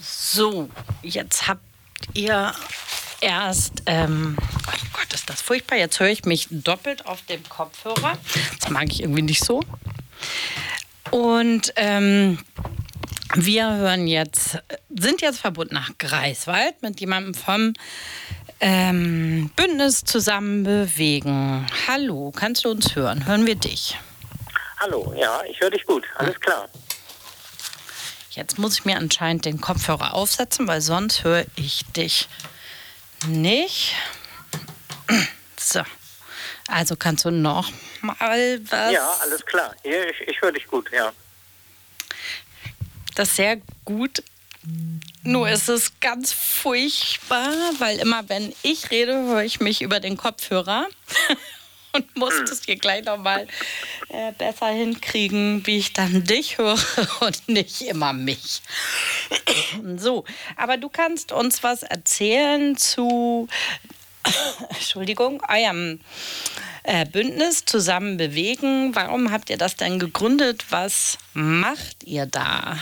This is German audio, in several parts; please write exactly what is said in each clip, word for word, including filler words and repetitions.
So, jetzt habt ihr erst, ähm, oh Gott, ist das furchtbar, jetzt höre ich mich doppelt auf dem Kopfhörer. Das mag ich irgendwie nicht so. Und ähm, wir hören jetzt, sind jetzt verbunden nach Greifswald mit jemandem vom ähm, Bündnis Zusammen bewegen. Hallo, kannst du uns hören? Hören wir dich? Hallo, ja, ich höre dich gut, alles klar. Jetzt muss ich mir anscheinend den Kopfhörer aufsetzen, weil sonst höre ich dich nicht. So, also kannst du noch mal was? Ja, alles klar, ja, ich, ich höre dich gut, ja. Das ist sehr gut. Nur ist es ganz furchtbar, weil immer wenn ich rede, höre ich mich über den Kopfhörer und muss Hm. das hier gleich nochmal äh, besser hinkriegen, wie ich dann dich höre und nicht immer mich. So, aber du kannst uns was erzählen zu, Entschuldigung, eurem äh, Bündnis Zusammen bewegen. Warum habt ihr das denn gegründet? Was macht ihr da?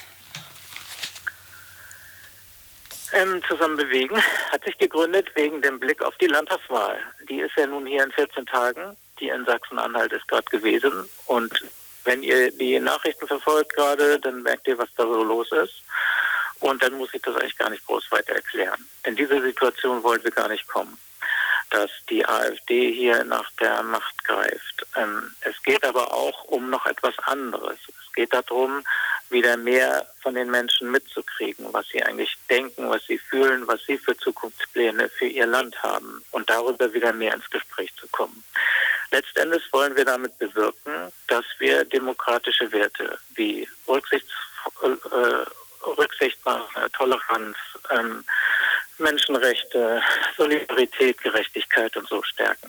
Ähm, Zusammen bewegen hat sich gegründet wegen dem Blick auf die Landtagswahl. Die ist ja nun hier in vierzehn Tagen, die in Sachsen-Anhalt ist gerade gewesen. Und wenn ihr die Nachrichten verfolgt gerade, dann merkt ihr, was da so los ist. Und dann muss ich das eigentlich gar nicht groß weiter erklären. In diese Situation wollen wir gar nicht kommen, dass die AfD hier nach der Macht greift. Ähm, es geht aber auch um noch etwas anderes. Es geht darum, wieder mehr von den Menschen mitzukriegen, was sie eigentlich denken, was sie fühlen, was sie für Zukunftspläne für ihr Land haben und darüber wieder mehr ins Gespräch zu kommen. Letztendlich wollen wir damit bewirken, dass wir demokratische Werte wie Rücksichts, äh, Rücksichtnahme, Toleranz, ähm, Menschenrechte, Solidarität, Gerechtigkeit und so stärken.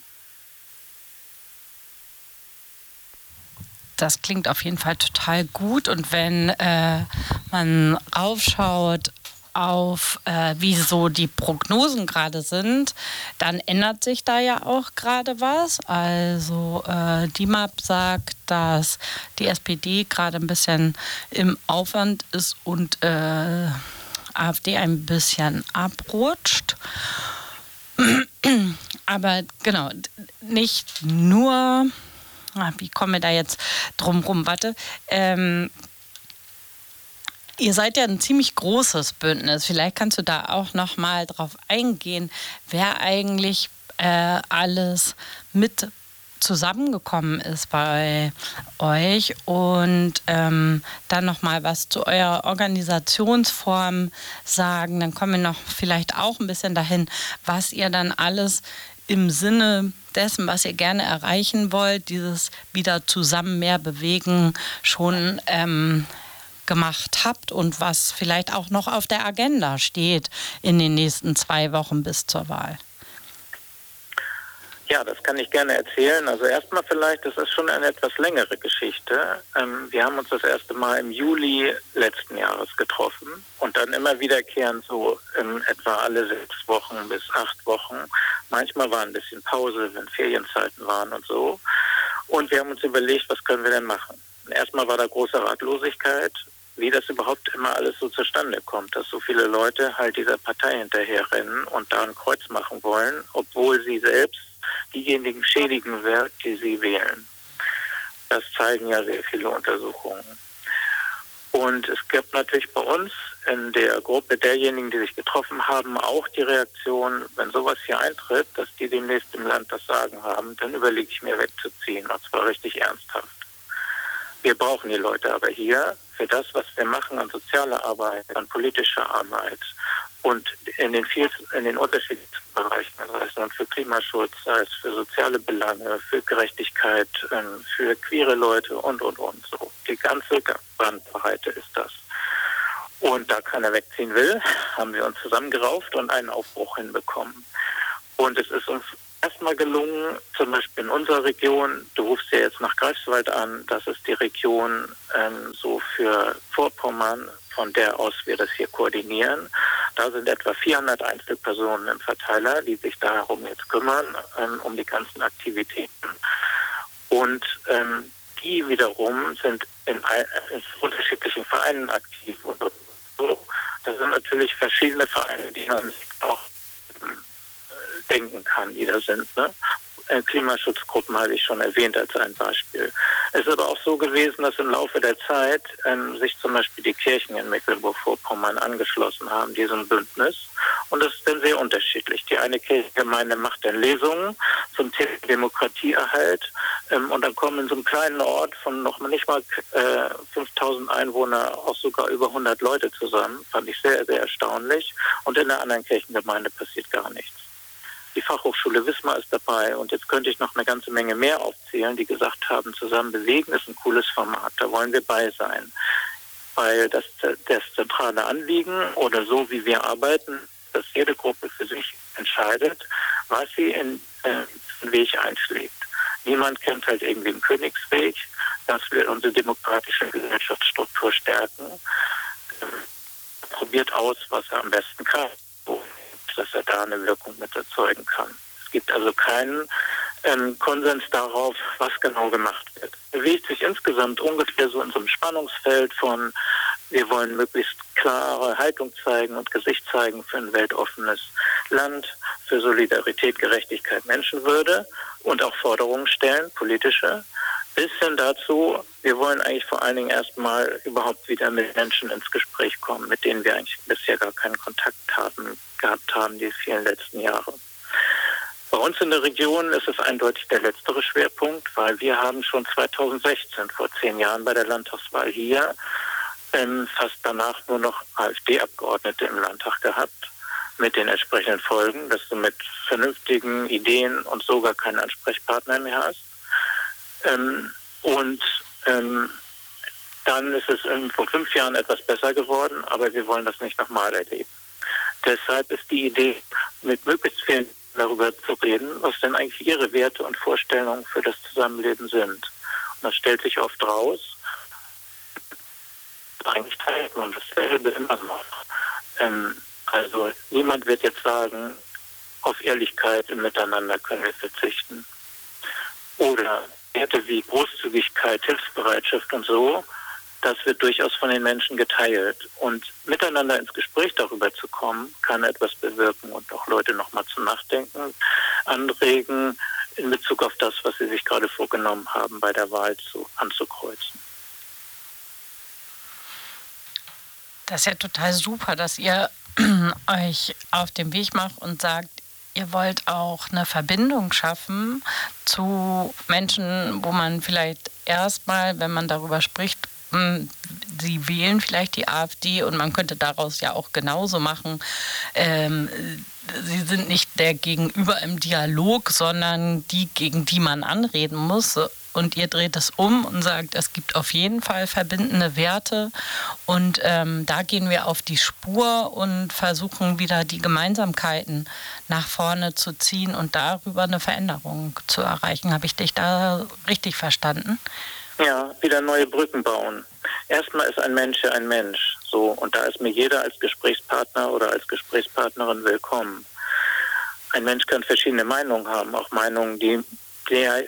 Das klingt auf jeden Fall total gut. Und wenn äh, man raufschaut auf, äh, wie so die Prognosen gerade sind, dann ändert sich da ja auch gerade was. Also äh, die M A P sagt, dass die S P D gerade ein bisschen im Aufwand ist und äh, AfD ein bisschen abrutscht. Aber genau, nicht nur... Wie kommen wir da jetzt drum rum? Warte. Ähm, ihr seid ja ein ziemlich großes Bündnis. Vielleicht kannst du da auch noch mal drauf eingehen, wer eigentlich äh, alles mit zusammengekommen ist bei euch und ähm, dann noch mal was zu eurer Organisationsform sagen. Dann kommen wir noch vielleicht auch ein bisschen dahin, was ihr dann alles im Sinne dessen, was ihr gerne erreichen wollt, dieses wieder zusammen mehr bewegen, schon ähm, gemacht habt und was vielleicht auch noch auf der Agenda steht in den nächsten zwei Wochen bis zur Wahl. Ja, das kann ich gerne erzählen. Also erstmal vielleicht, das ist schon eine etwas längere Geschichte. Ähm, wir haben uns das erste Mal im Juli letzten Jahres getroffen und dann immer wiederkehrend so ähm, etwa alle sechs Wochen bis acht Wochen. Manchmal war ein bisschen Pause, wenn Ferienzeiten waren und so. Und wir haben uns überlegt, was können wir denn machen? Erstmal war da große Ratlosigkeit, wie das überhaupt immer alles so zustande kommt, dass so viele Leute halt dieser Partei hinterherrennen und da ein Kreuz machen wollen, obwohl sie selbst diejenigen schädigen wird, die sie wählen. Das zeigen ja sehr viele Untersuchungen. Und es gibt natürlich bei uns in der Gruppe derjenigen, die sich getroffen haben, auch die Reaktion, wenn sowas hier eintritt, dass die demnächst im Land das Sagen haben, dann überlege ich mir wegzuziehen, und zwar richtig ernsthaft. Wir brauchen die Leute aber hier für das, was wir machen an sozialer Arbeit, an politischer Arbeit und in den viel, in den unterschiedlichen Bereichen, sei es nun für Klimaschutz, sei es für soziale Belange, für Gerechtigkeit, für queere Leute und, und, und. So. Die ganze Bandbreite ist das. Und da keiner wegziehen will, haben wir uns zusammengerauft und einen Aufbruch hinbekommen. Und es ist uns erstmal gelungen, zum Beispiel in unserer Region, du rufst ja jetzt nach Greifswald an, das ist die Region ähm, so für Vorpommern, von der aus wir das hier koordinieren. Da sind etwa vierhundert Einzelpersonen im Verteiler, die sich darum jetzt kümmern, ähm, um die ganzen Aktivitäten. Und ähm, die wiederum sind in, in unterschiedlichen Vereinen aktiv. Und so, das sind natürlich verschiedene Vereine, die man auch äh, denken kann, die da sind. Ne? Klimaschutzgruppen habe ich schon erwähnt als ein Beispiel. Es ist aber auch so gewesen, dass im Laufe der Zeit ähm, sich zum Beispiel die Kirchen in Mecklenburg-Vorpommern angeschlossen haben, diesem Bündnis. Und das ist dann sehr unterschiedlich. Die eine Kirchengemeinde macht dann Lesungen zum Thema Demokratieerhalt. Ähm, und dann kommen in so einem kleinen Ort von noch nicht mal äh, fünftausend Einwohner auch sogar über hundert Leute zusammen. Fand ich sehr, sehr erstaunlich. Und in der anderen Kirchengemeinde passiert gar nichts. Die Fachhochschule Wismar ist dabei und jetzt könnte ich noch eine ganze Menge mehr aufzählen, die gesagt haben, zusammen bewegen ist ein cooles Format, da wollen wir bei sein. Weil das, das zentrale Anliegen oder so wie wir arbeiten, dass jede Gruppe für sich entscheidet, was sie in äh, den Weg einschlägt. Niemand kennt halt irgendwie den Königsweg, dass wir unsere demokratische Gesellschaftsstruktur stärken. Äh, probiert aus, was er am besten kann, dass er da eine Wirkung mit erzeugen kann. Es gibt also keinen ähm, Konsens darauf, was genau gemacht wird. Bewegt sich insgesamt ungefähr so in so einem Spannungsfeld von, wir wollen möglichst klare Haltung zeigen und Gesicht zeigen für ein weltoffenes Land, für Solidarität, Gerechtigkeit, Menschenwürde und auch Forderungen stellen, politische, bis hin dazu, wir wollen eigentlich vor allen Dingen erstmal überhaupt wieder mit Menschen ins Gespräch kommen, mit denen wir eigentlich bisher gar keinen Kontakt haben, gehabt haben, die vielen letzten Jahre. Bei uns in der Region ist es eindeutig der letztere Schwerpunkt, weil wir haben schon zweitausendsechzehn, vor zehn Jahren bei der Landtagswahl hier, ähm, fast danach nur noch AfD-Abgeordnete im Landtag gehabt, mit den entsprechenden Folgen, dass du mit vernünftigen Ideen und sogar keinen Ansprechpartner mehr hast. Ähm, und ähm, dann ist es ähm, vor fünf Jahren etwas besser geworden, aber wir wollen das nicht nochmal erleben. Deshalb ist die Idee, mit möglichst vielen darüber zu reden, was denn eigentlich ihre Werte und Vorstellungen für das Zusammenleben sind. Und das stellt sich oft raus, eigentlich teilt man dasselbe immer noch. Ähm, also niemand wird jetzt sagen, auf Ehrlichkeit im Miteinander können wir verzichten. Oder Werte wie Großzügigkeit, Hilfsbereitschaft und so, das wird durchaus von den Menschen geteilt. Und miteinander ins Gespräch darüber zu kommen, kann etwas bewirken und auch Leute nochmal zum Nachdenken anregen in Bezug auf das, was sie sich gerade vorgenommen haben, bei der Wahl zu, anzukreuzen. Das ist ja total super, dass ihr euch auf den Weg macht und sagt, ihr wollt auch eine Verbindung schaffen zu Menschen, wo man vielleicht erstmal, wenn man darüber spricht, sie wählen vielleicht die AfD und man könnte daraus ja auch genauso machen. Ähm, sie sind nicht der Gegenüber im Dialog, sondern die, gegen die man anreden muss. Und ihr dreht es um und sagt, es gibt auf jeden Fall verbindende Werte und ähm, da gehen wir auf die Spur und versuchen wieder die Gemeinsamkeiten nach vorne zu ziehen und darüber eine Veränderung zu erreichen. Habe ich dich da richtig verstanden? Ja, wieder neue Brücken bauen. Erstmal ist ein Mensch ja ein Mensch. So, und da ist mir jeder als Gesprächspartner oder als Gesprächspartnerin willkommen. Ein Mensch kann verschiedene Meinungen haben, auch Meinungen, die der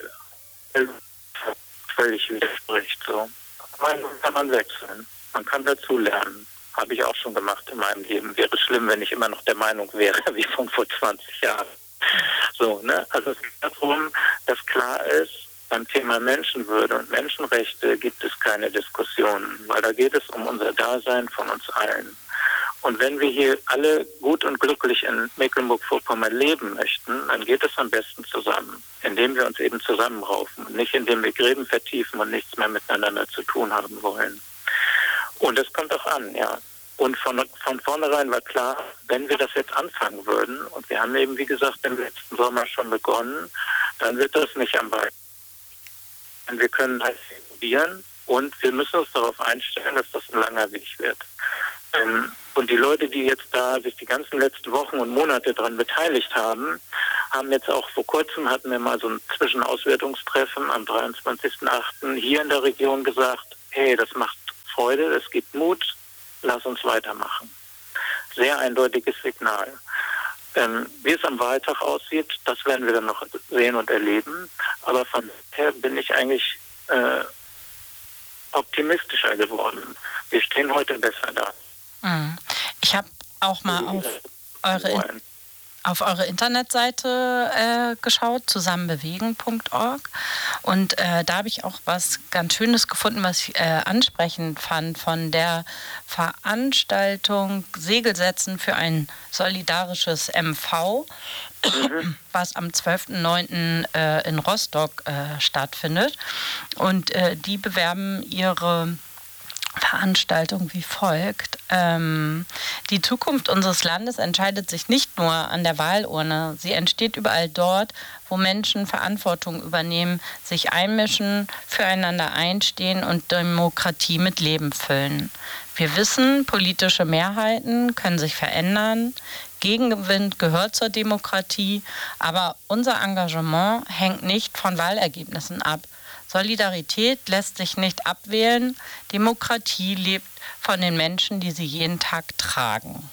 völlig widerspricht. So. Meinungen kann man wechseln. Man kann dazulernen. Habe ich auch schon gemacht in meinem Leben. Wäre schlimm, wenn ich immer noch der Meinung wäre, wie von vor zwanzig Jahren. So, ne? Also es geht darum, dass klar ist, beim Thema Menschenwürde und Menschenrechte gibt es keine Diskussionen, weil da geht es um unser Dasein von uns allen. Und wenn wir hier alle gut und glücklich in Mecklenburg-Vorpommern leben möchten, dann geht es am besten zusammen, indem wir uns eben zusammenraufen, nicht indem wir Gräben vertiefen und nichts mehr miteinander zu tun haben wollen. Und das kommt auch an, ja. Und von, von vornherein war klar, wenn wir das jetzt anfangen würden, und wir haben eben, wie gesagt, im letzten Sommer schon begonnen, dann wird das nicht am Ball. Wir können halt probieren und wir müssen uns darauf einstellen, dass das ein langer Weg wird. Und die Leute, die jetzt da sich die ganzen letzten Wochen und Monate daran beteiligt haben, haben jetzt auch vor kurzem, hatten wir mal so ein Zwischenauswertungstreffen am dreiundzwanzigsten achten hier in der Region gesagt, hey, das macht Freude, es gibt Mut, lass uns weitermachen. Sehr eindeutiges Signal. Ähm, wie es am Wahltag aussieht, das werden wir dann noch sehen und erleben. Aber von daher bin ich eigentlich äh, optimistischer geworden. Wir stehen heute besser da. Ich habe auch mal auf eure, auf eure Internetseite äh, geschaut, zusammenbewegen punkt org. Und äh, da habe ich auch was ganz Schönes gefunden, was ich äh, ansprechend fand von der Veranstaltung Segel setzen für ein solidarisches M V, mhm. was am zwölften neunten äh, in Rostock äh, stattfindet. Und äh, die bewerben ihre Veranstaltung wie folgt. Ähm, die Zukunft unseres Landes entscheidet sich nicht nur an der Wahlurne. Sie entsteht überall dort, wo Menschen Verantwortung übernehmen, sich einmischen, füreinander einstehen und Demokratie mit Leben füllen. Wir wissen, politische Mehrheiten können sich verändern. Gegenwind gehört zur Demokratie, aber unser Engagement hängt nicht von Wahlergebnissen ab. Solidarität lässt sich nicht abwählen. Demokratie lebt von den Menschen, die sie jeden Tag tragen.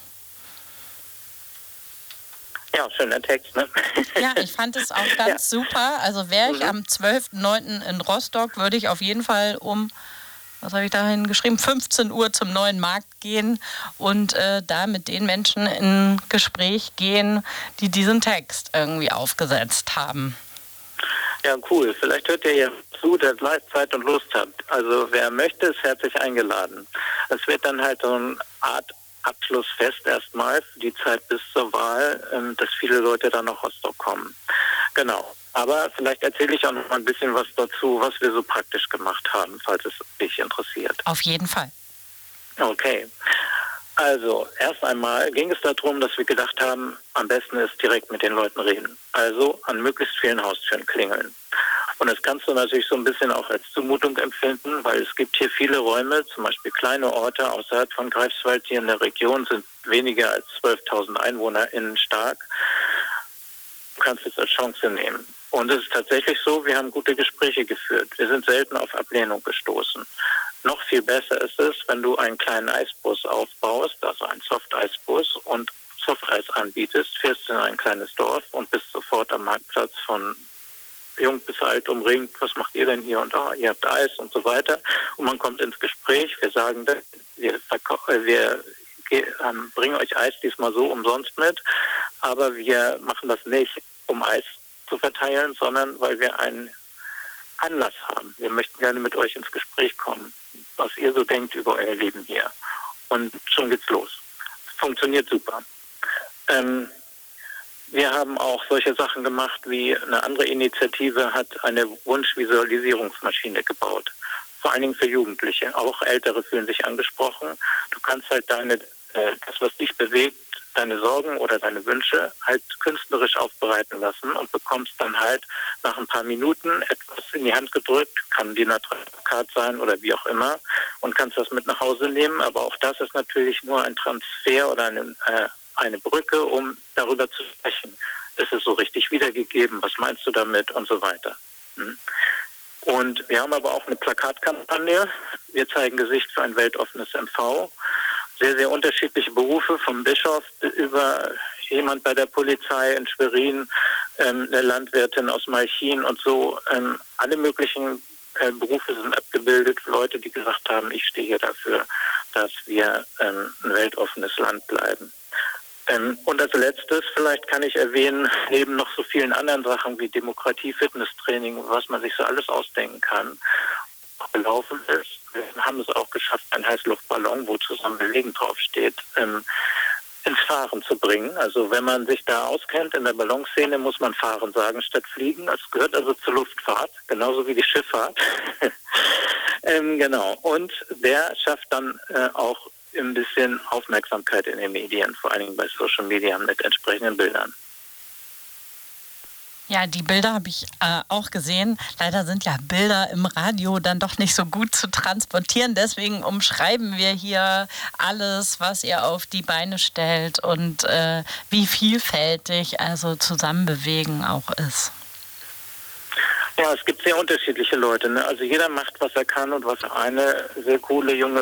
Ja, schöner Text, ne? Ja, ich fand es auch ganz ja. super. Also wäre ich mhm. am zwölften neunten in Rostock, würde ich auf jeden Fall um, was habe ich dahin geschrieben, fünfzehn Uhr zum Neuen Markt gehen und äh, da mit den Menschen in Gespräch gehen, die diesen Text irgendwie aufgesetzt haben. Ja, cool. Vielleicht hört ihr ja zu, der live Zeit und Lust habt. Also wer möchte, ist herzlich eingeladen. Es wird dann halt so eine Art Abschlussfest erstmal für die Zeit bis zur Wahl, ähm, dass viele Leute dann nach Rostock kommen. Genau. Aber vielleicht erzähle ich auch noch mal ein bisschen was dazu, was wir so praktisch gemacht haben, falls es dich interessiert. Auf jeden Fall. Okay. Also, erst einmal ging es darum, dass wir gedacht haben, am besten ist direkt mit den Leuten reden. Also an möglichst vielen Haustüren klingeln. Und das kannst du natürlich so ein bisschen auch als Zumutung empfinden, weil es gibt hier viele Räume, zum Beispiel kleine Orte außerhalb von Greifswald hier in der Region, sind weniger als zwölftausend EinwohnerInnen stark. Du kannst es als Chance nehmen. Und es ist tatsächlich so, wir haben gute Gespräche geführt. Wir sind selten auf Ablehnung gestoßen. Noch viel besser ist es, wenn du einen kleinen Eisbus aufbaust, also einen Softeisbus, und Softeis anbietest, fährst in ein kleines Dorf und bist sofort am Marktplatz von jung bis alt umringt. Was macht ihr denn hier? Und oh, ihr habt Eis und so weiter. Und man kommt ins Gespräch. Wir sagen, wir, wir ähm, bringen euch Eis diesmal so umsonst mit, aber wir machen das nicht, um Eis zu verteilen, sondern weil wir einen Anlass haben. Wir möchten gerne mit euch ins Gespräch kommen, was ihr so denkt über euer Leben hier. Und schon geht's los. Funktioniert super. Ähm, wir haben auch solche Sachen gemacht, wie eine andere Initiative hat eine Wunschvisualisierungsmaschine gebaut. Vor allen Dingen für Jugendliche. Auch Ältere fühlen sich angesprochen. Du kannst halt deine, äh, das, was dich bewegt, deine Sorgen oder deine Wünsche halt künstlerisch aufbereiten lassen und bekommst dann halt nach ein paar Minuten etwas in die Hand gedrückt, kann die Plakat sein oder wie auch immer, und kannst das mit nach Hause nehmen. Aber auch das ist natürlich nur ein Transfer oder eine, äh, eine Brücke, um darüber zu sprechen. Ist es so richtig wiedergegeben? Was meinst du damit? Und so weiter. Hm. Und wir haben aber auch eine Plakatkampagne. Wir zeigen Gesicht für ein weltoffenes M V. Sehr, sehr unterschiedliche Berufe, vom Bischof über jemand bei der Polizei in Schwerin, ähm, eine Landwirtin aus Malchin und so. Ähm, alle möglichen äh, Berufe sind abgebildet. Leute, die gesagt haben, ich stehe hier dafür, dass wir ähm, ein weltoffenes Land bleiben. Ähm, und als letztes, vielleicht kann ich erwähnen, neben noch so vielen anderen Sachen wie Demokratie, Fitnesstraining, was man sich so alles ausdenken kann, gelaufen ist. Wir haben es auch geschafft, einen Heißluftballon, wo zusammen Bewegen draufsteht, ähm, ins Fahren zu bringen. Also wenn man sich da auskennt in der Ballonszene, muss man fahren sagen statt fliegen. Es gehört also zur Luftfahrt, genauso wie die Schifffahrt. ähm, genau. Und der schafft dann äh, auch ein bisschen Aufmerksamkeit in den Medien, vor allen Dingen bei Social Media mit entsprechenden Bildern. Ja, die Bilder habe ich äh, auch gesehen. Leider sind ja Bilder im Radio dann doch nicht so gut zu transportieren. Deswegen umschreiben wir hier alles, was ihr auf die Beine stellt und äh, wie vielfältig also Zusammenbewegen auch ist. Ja, es gibt sehr unterschiedliche Leute. Ne? Also jeder macht, was er kann und was eine sehr coole junge